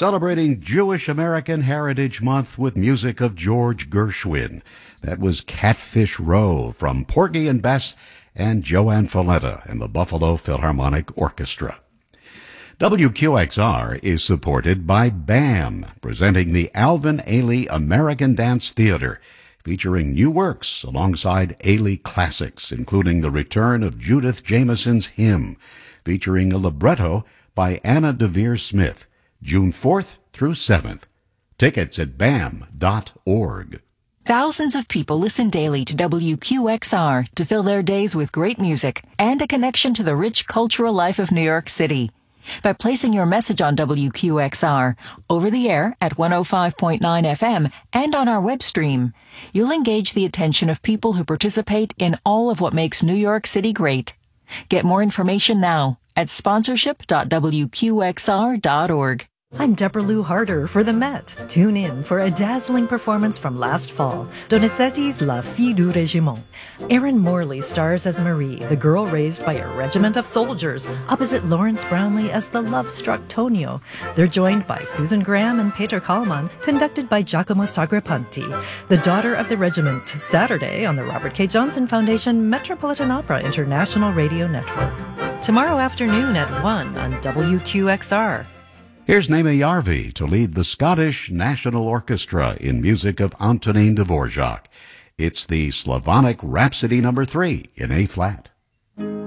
celebrating Jewish American Heritage Month with music of George Gershwin. That was Catfish Row from Porgy and Bess and Joanne Falletta and the Buffalo Philharmonic Orchestra. WQXR is supported by BAM, presenting the Alvin Ailey American Dance Theater, featuring new works alongside Ailey classics, including the return of Judith Jamison's Hymn, featuring a libretto by Anna DeVere Smith, June 4th through 7th. Tickets at bam.org. Thousands of people listen daily to WQXR to fill their days with great music and a connection to the rich cultural life of New York City. By placing your message on WQXR, over the air at 105.9 FM and on our web stream, you'll engage the attention of people who participate in all of what makes New York City great. Get more information now at sponsorship.wqxr.org. I'm Deborah Lou Harder for the Met. Tune in for a dazzling performance from last fall, Donizetti's La Fille du Régiment. Erin Morley stars as Marie, the girl raised by a regiment of soldiers, opposite Lawrence Brownlee as the love-struck Tonio. They're joined by Susan Graham and Peter Kallman, conducted by Giacomo Sagrapanti. The Daughter of the Regiment, Saturday on the Robert K. Johnson Foundation Metropolitan Opera International Radio Network. Tomorrow afternoon at 1 on WQXR. Here's Naima Yarvi to lead the Scottish National Orchestra in music of Antonin Dvorak. It's the Slavonic Rhapsody No. 3 in A-flat.